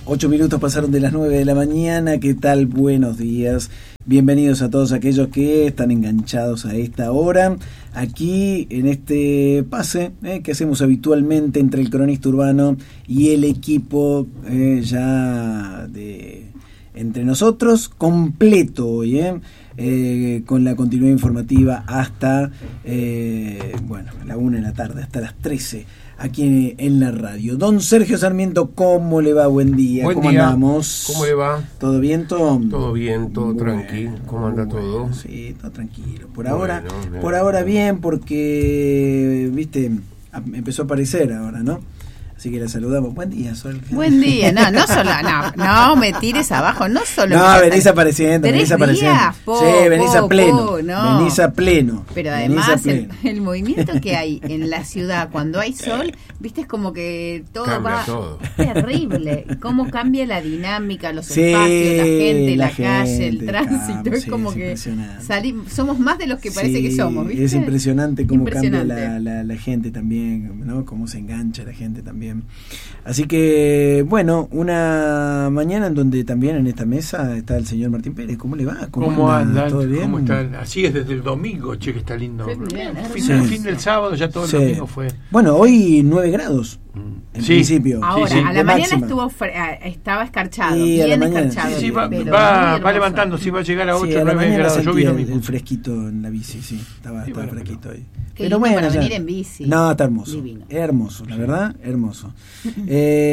8 minutos pasaron de las 9 de la mañana. ¿Qué tal? Buenos días. Bienvenidos a todos aquellos que están enganchados a esta hora, aquí en este pase que hacemos habitualmente entre el cronista urbano y el equipo ya de entre nosotros, completo hoy, con la continuidad informativa hasta la 1 de la tarde, hasta las 13. Aquí en la radio. Don Sergio Sarmiento, ¿cómo le va? Buen día. ¿Cómo andamos? ¿Cómo le va? ¿Todo bien, Tom? Todo bien, todo tranquilo. ¿Cómo anda todo? Sí, todo tranquilo. Por ahora bien, porque, viste, empezó a aparecer ahora, ¿no? Así que la saludamos. Buen día, Sol. Buen día. No me tires abajo. No solo. No, venís apareciendo. Venís a pleno. Venís a pleno. Pero además el movimiento que hay en la ciudad cuando hay sol, viste, es como que todo cambia va todo. Terrible. Cómo cambia la dinámica, los espacios, la gente, la calle, el tránsito. Es como que somos más de los que parece que somos, ¿viste? Es impresionante cómo cambia la gente también, ¿no? Cómo se engancha la gente también. Así que, bueno, una mañana en donde también en esta mesa está el señor Martín Pérez. ¿Cómo le va? ¿Cómo anda? ¿Todo bien? ¿Cómo está? Así es desde el domingo, che, que está lindo. El fin del sábado, ya todo el domingo fue. Bueno, hoy 9 grados. En principio. Ahora, a la mañana estaba escarchado, bien escarchado. Sí, va levantando, va a llegar a 8 o 9 grados. Yo vi lo mismo. El fresquito en la bici, sí. Estaba fresquito ahí. Pero bueno, para venir en bici. No, está hermoso. Divino. Hermoso, la verdad, hermoso. No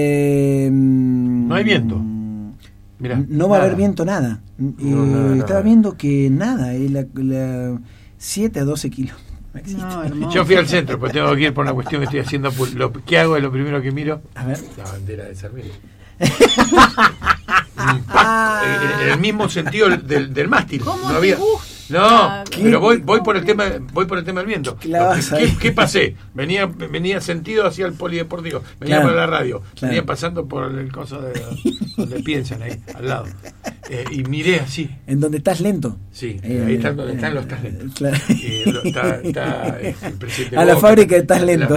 hay viento. Mirá, no va a haber viento, nada. Estaba viendo que nada, 7 a 12 kilos. Yo fui al centro, pues tengo que ir por una cuestión que estoy haciendo. ¿Qué hago? Es lo primero que miro. A ver. La bandera de Sarmiento. En el mismo sentido del mástil. ¿Cómo no había. No, pero voy por el tema del viento. ¿Qué pasé? Venía sentido hacia el polideportivo, venía para la radio, venía pasando por el coso de donde piensan ahí, al lado. Y miré así. ¿En donde estás lento? Sí, ahí están donde están los estás lentos. Claro. Está el presidente a la fábrica de estás lento.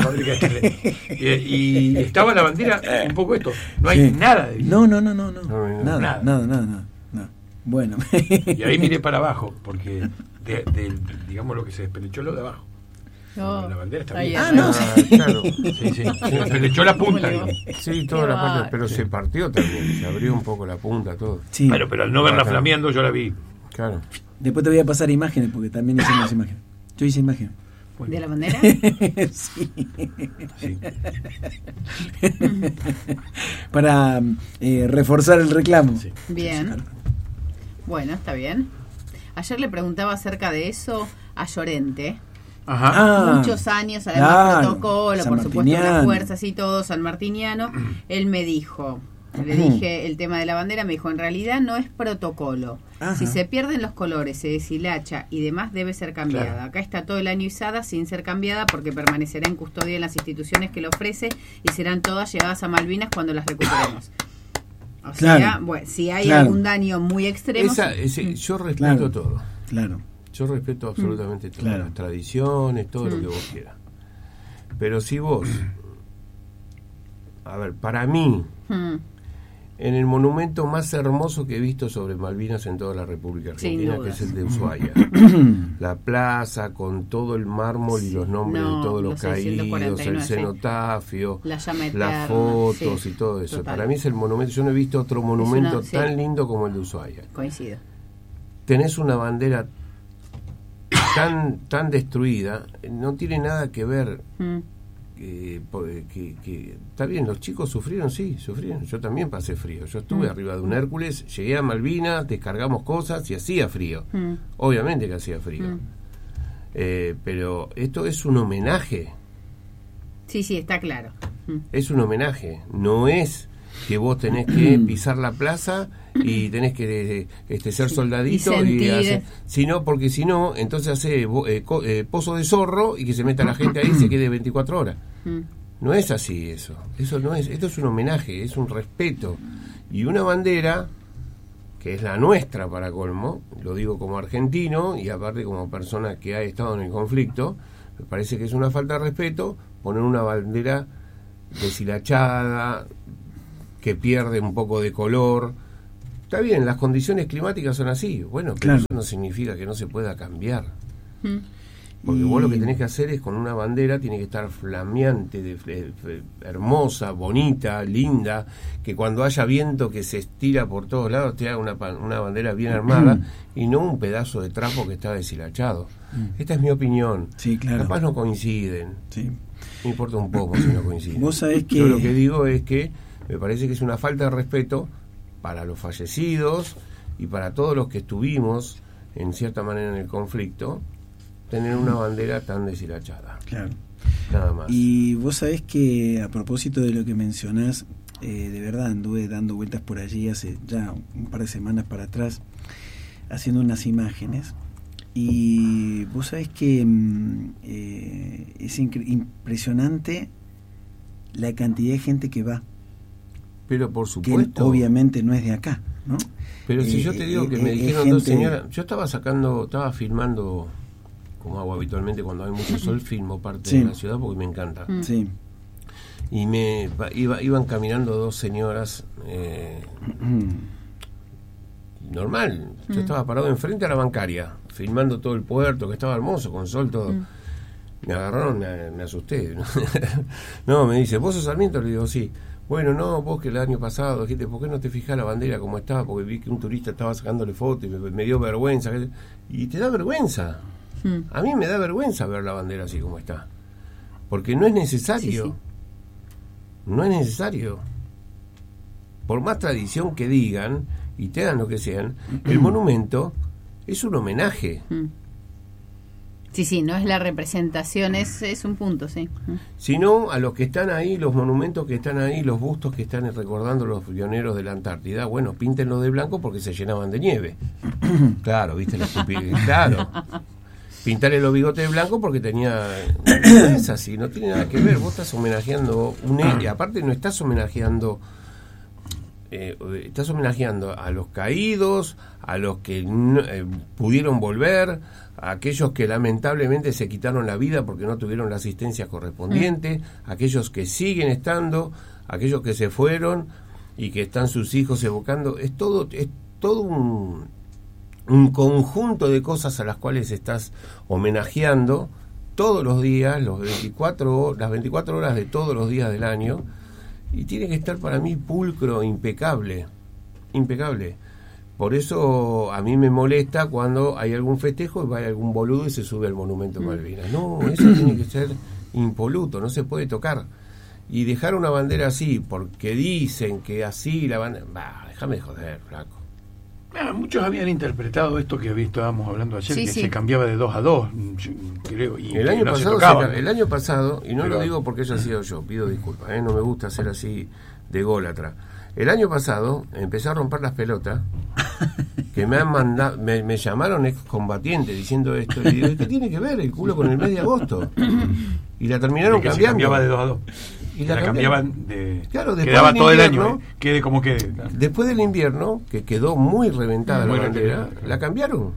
Y estaba la bandera, un poco esto, no hay nada de eso. Nada. Bueno. Y ahí miré para abajo, porque digamos lo que se despelechó lo de abajo. La bandera está bien. Claro. Sí. Se despelechó la punta. Sí, toda la parte, pero se partió también, se abrió un poco la punta, todo. Sí. Pero al no verla flameando yo la vi. Claro. Después te voy a pasar imágenes, porque también hicimos imágenes. Yo hice imágenes. Bueno. ¿De la bandera? Sí. Para reforzar el reclamo. Sí. Bien. Bueno, está bien. Ayer le preguntaba acerca de eso a Llorente. Ajá. Muchos años, además protocolo, por supuesto, las fuerzas y todo, sanmartiniano. Él me dijo, le dije el tema de la bandera, me dijo, en realidad no es protocolo. Ajá. Si se pierden los colores, se deshilacha y demás, debe ser cambiada. Claro. Acá está todo el año izada sin ser cambiada porque permanecerá en custodia de las instituciones que lo ofrece y serán todas llevadas a Malvinas cuando las recuperemos. O sea, bueno, si hay algún daño muy extremo... yo respeto todo. Claro. Yo respeto absolutamente todo. Las tradiciones, todo lo que vos quieras. Pero si vos... A ver, para mí... En el monumento más hermoso que he visto sobre Malvinas en toda la República Argentina, que es el de Ushuaia. La plaza con todo el mármol y los nombres de todos los caídos, el cenotafio, las fotos y todo eso. Total. Para mí es el monumento. Yo no he visto otro monumento tan lindo como el de Ushuaia. Coincido. Tenés una bandera tan destruida, no tiene nada que ver... que está bien, los chicos sufrieron. Yo también pasé frío. Yo estuve arriba de un Hércules, llegué a Malvinas, descargamos cosas y hacía frío. Obviamente que hacía frío. Pero esto es un homenaje. Sí, está claro. Es un homenaje. No es que vos tenés que pisar la plaza y tenés que ser soldadito y hacer, porque si no, entonces hace pozo de zorro y que se meta la gente ahí y se quede 24 horas. No es así eso no es. Esto es un homenaje, es un respeto y una bandera que es la nuestra para colmo, lo digo como argentino y aparte como persona que ha estado en el conflicto. Me parece que es una falta de respeto poner una bandera deshilachada, que pierde un poco de color. Está bien, las condiciones climáticas son así, bueno, pero claro, eso no significa que no se pueda cambiar. Porque vos lo que tenés que hacer es, con una bandera, tiene que estar flameante, hermosa, bonita, linda, que cuando haya viento que se estira por todos lados te haga una bandera bien armada y no un pedazo de trapo que está deshilachado. Esta es mi opinión. Sí, claro. Capaz no coinciden. Sí. Me importa un poco si no coinciden. Vos sabés que... Yo lo que digo es que me parece que es una falta de respeto para los fallecidos y para todos los que estuvimos, en cierta manera, en el conflicto, tener una bandera tan deshilachada. Claro. Nada más. Y vos sabés que, a propósito de lo que mencionás, de verdad anduve dando vueltas por allí hace ya un par de semanas para atrás, haciendo unas imágenes, y vos sabés que es impresionante la cantidad de gente que va. Pero por supuesto. Que obviamente no es de acá, ¿no? Pero si yo te digo que me dijeron dos señoras, yo estaba filmando, como hago habitualmente cuando hay mucho sol, filmo parte de la ciudad porque me encanta. Sí. Y iban caminando dos señoras, normal. Yo estaba parado enfrente a la bancaria, filmando todo el puerto, que estaba hermoso, con sol, todo. Me agarraron, me asusté. No, me dice, ¿vos sos Sarmiento? Le digo, sí. Bueno, no, vos que el año pasado dijiste, ¿por qué no te fijás la bandera como estaba? Porque vi que un turista estaba sacándole fotos y me dio vergüenza. Y te da vergüenza. A mí me da vergüenza ver la bandera así como está. Porque no es necesario. Sí. No es necesario. Por más tradición que digan y te hagan lo que sean, el monumento es un homenaje. Sí, no es la representación, es un punto, sí. Sino a los que están ahí, los monumentos que están ahí, los bustos que están recordando los pioneros de la Antártida, bueno, píntenlos de blanco porque se llenaban de nieve. Claro, viste la estupidez. Claro. Pintarle los bigotes de blanco porque tenía... No es así, no tiene nada que ver. Vos estás homenajeando y aparte no estás homenajeando... estás homenajeando a los caídos, a los que pudieron volver, a aquellos que lamentablemente se quitaron la vida porque no tuvieron la asistencia correspondiente, aquellos que siguen estando, aquellos que se fueron y que están sus hijos evocando. Es todo un conjunto de cosas a las cuales estás homenajeando todos los días, las 24 horas de todos los días del año. Y tiene que estar para mí pulcro, impecable. Por eso a mí me molesta cuando hay algún festejo y va algún boludo y se sube al monumento Malvinas. No, eso tiene que ser impoluto, no se puede tocar. Y dejar una bandera así, porque dicen que así la bandera... déjame joder, flaco. Muchos habían interpretado esto que estábamos hablando ayer, que se cambiaba de 2 a 2, creo. Y el año pasado, y no lo digo porque haya sido yo, pido disculpas, no me gusta ser así de gólatra. El año pasado empecé a romper las pelotas, que me han mandado, me llamaron excombatientes diciendo esto, y digo, ¿qué tiene que ver el culo con el mes de agosto? Y la terminaron cambiando. Se cambiaba de 2 a 2. Y la cambiaban claro, quedaba todo el año, quede como quede. Después del invierno, que quedó muy reventada la bandera, la cambiaron.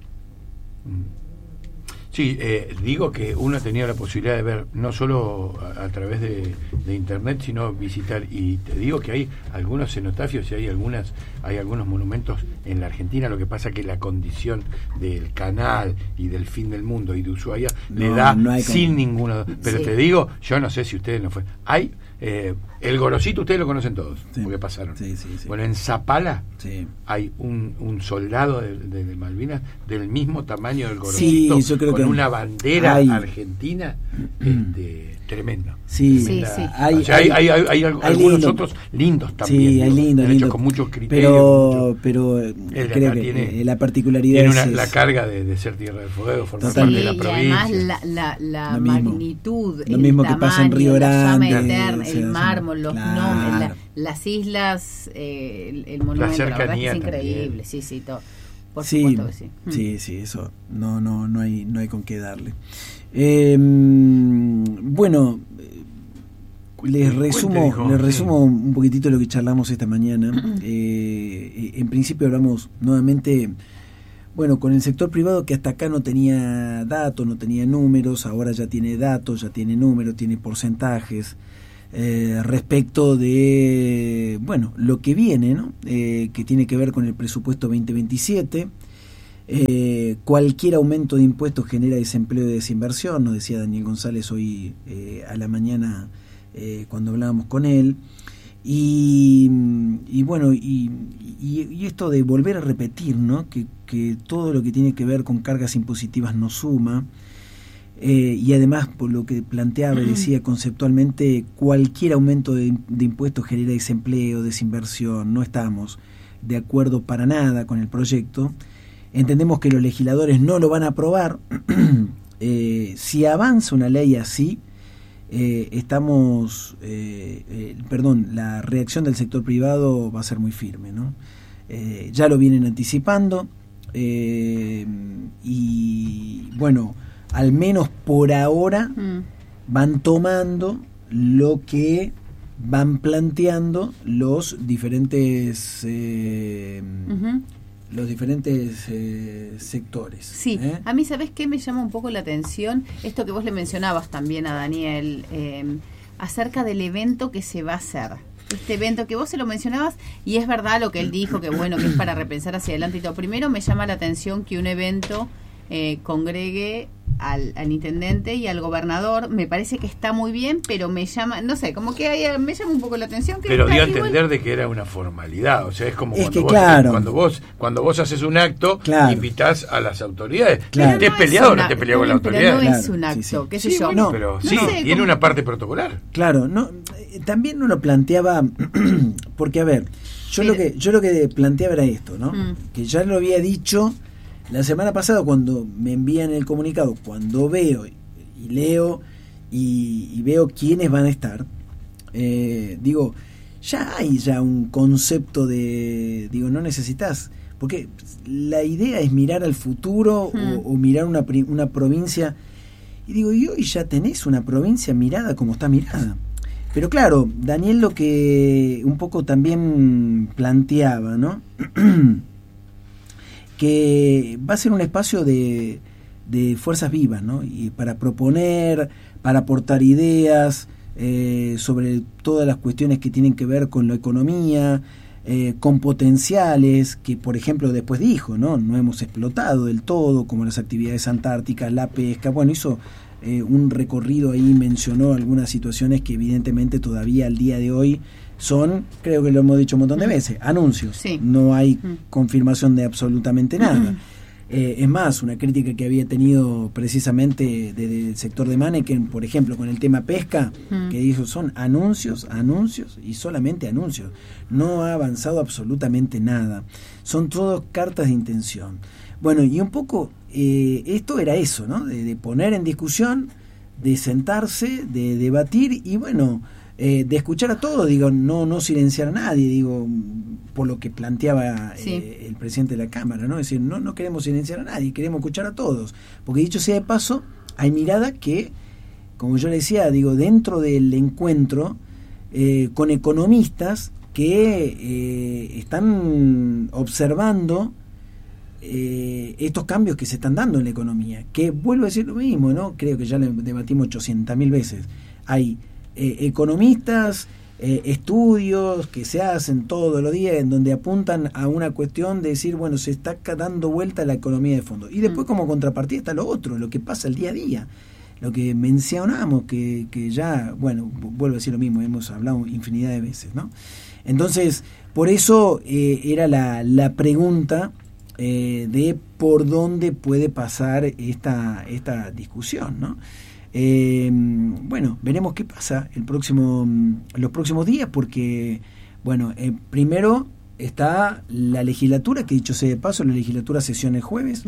Sí, digo que uno tenía la posibilidad de ver no solo a través de internet, sino visitar, y te digo que hay algunos cenotafios y hay algunos monumentos en la Argentina. Lo que pasa que la condición del canal y del fin del mundo y de Ushuaia le da sin ninguno. Pero te digo, yo no sé si ustedes no fue. Hay el Gorosito, ustedes lo conocen todos, porque pasaron. Sí. Bueno, en Zapala hay un soldado de Malvinas del mismo tamaño del Gorosito, yo creo con una bandera argentina tremendo. Hay algunos otros lindos también. Sí, hay lindos. Hechos con muchos criterios. Pero creo que la particularidad tiene la carga de ser Tierra del Fuego, formar parte de la provincia. Y además la magnitud, lo mismo que pasa en Río Grande, el mármol, los nombres, las islas, el monumento, la verdad que es increíble. Sí, todo. Por supuesto que sí. Sí, eso no hay con qué darle. Bueno, les resumo un poquitito lo que charlamos esta mañana. En principio hablamos nuevamente, con el sector privado, que hasta acá no tenía datos, no tenía números. Ahora ya tiene datos, ya tiene números, tiene porcentajes respecto de, bueno, lo que viene, ¿no? Que tiene que ver con el presupuesto 2027. Cualquier aumento de impuestos genera desempleo y desinversión, nos decía Daniel González hoy a la mañana cuando hablábamos con él. Y bueno, y esto de volver a repetir, ¿no? Que todo lo que tiene que ver con cargas impositivas no suma. Y además, por lo que planteaba y decía conceptualmente, cualquier aumento de impuestos genera desempleo, desinversión. No estamos de acuerdo para nada con el proyecto. Entendemos que los legisladores no lo van a aprobar. Si avanza una ley así, la reacción del sector privado va a ser muy firme, ¿no? Ya lo vienen anticipando y bueno, al menos por ahora van tomando lo que van planteando los diferentes sectores. Sí, a mí, ¿sabés qué me llama un poco la atención? Esto que vos le mencionabas también a Daniel, acerca del evento que se va a hacer. Este evento que vos se lo mencionabas, y es verdad lo que él dijo, que bueno, que es para repensar hacia adelante y todo. Primero me llama la atención que un evento congregue al intendente y al gobernador. Me parece que está muy bien, pero me llama, no sé, como que me llama un poco la atención. Que pero dio a entender de que era una formalidad, o sea, es como cuando vos haces un acto, invitás a las autoridades. Claro. ¿Estés peleado o no estés peleado con la autoridad? No es un acto, qué sé yo. Bueno, pero sí, tiene una parte protocolar. Claro, no, también no lo planteaba, porque a ver, yo lo que planteaba era esto, ¿no? Que ya lo había dicho la semana pasada cuando me envían el comunicado, cuando veo y leo y veo quiénes van a estar, digo, ya hay un concepto de, digo, no necesitas, porque la idea es mirar al futuro o mirar una provincia, y digo, y hoy ya tenés una provincia mirada como está mirada. Pero claro, Daniel lo que un poco también planteaba, ¿no? Que va a ser un espacio de fuerzas vivas, ¿no? Y para proponer, para aportar ideas sobre todas las cuestiones que tienen que ver con la economía, con potenciales que, por ejemplo, después dijo, no hemos explotado del todo, como las actividades antárticas, la pesca. Bueno, hizo un recorrido ahí, mencionó algunas situaciones que evidentemente todavía al día de hoy son, creo que lo hemos dicho un montón de veces, anuncios. Sí. No hay confirmación de absolutamente nada. Es más, una crítica que había tenido precisamente desde el sector de Manneken, por ejemplo, con el tema pesca, que dijo, son anuncios y solamente anuncios. No ha avanzado absolutamente nada. Son todas cartas de intención. Bueno, y un poco esto era eso, ¿no? De poner en discusión, de sentarse, de debatir y bueno, de escuchar a todos, digo, no silenciar a nadie, digo, por lo que planteaba el presidente de la Cámara, ¿no? Es decir, no queremos silenciar a nadie, queremos escuchar a todos, porque dicho sea de paso, hay mirada que, como yo le decía, digo, dentro del encuentro con economistas que están observando estos cambios que se están dando en la economía, que vuelvo a decir lo mismo, ¿no? Creo que ya lo debatimos 800.000 veces. Hay economistas, estudios que se hacen todos los días en donde apuntan a una cuestión de decir, bueno, se está dando vuelta la economía de fondo. Y después como contrapartida está lo otro, lo que pasa el día a día. Lo que mencionamos, que ya, bueno, vuelvo a decir lo mismo, hemos hablado infinidad de veces, ¿no? Entonces, por eso era la pregunta de por dónde puede pasar esta discusión, ¿no? Bueno, veremos qué pasa los próximos días, porque, bueno, primero está la legislatura, que dicho sea de paso, la legislatura sesiona el jueves,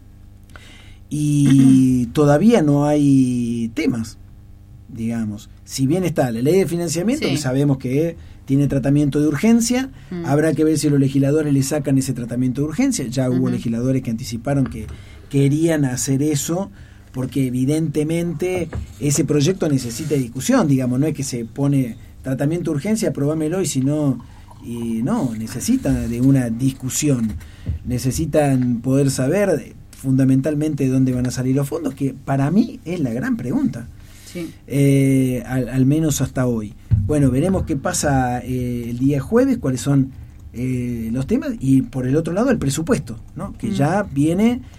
y todavía no hay temas, digamos. Si bien está la ley de financiamiento, que sabemos que tiene tratamiento de urgencia, habrá que ver si los legisladores le sacan ese tratamiento de urgencia. Ya hubo legisladores que anticiparon que querían hacer eso, porque evidentemente ese proyecto necesita discusión, digamos, no es que se pone tratamiento de urgencia, aprobámelo, y si no, no, necesita de una discusión, necesitan poder saber fundamentalmente de dónde van a salir los fondos, que para mí es la gran pregunta, al menos hasta hoy. Bueno, veremos qué pasa el día jueves, cuáles son los temas, y por el otro lado el presupuesto, ¿no? Que ya viene